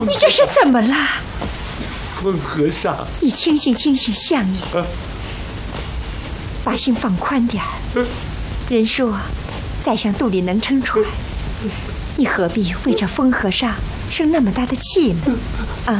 你这是怎么了？ 风和尚， 你清醒清醒，相爷，把心放宽点儿。人说，宰相肚里能撑船，你何必为这风和尚生那么大的气呢？啊！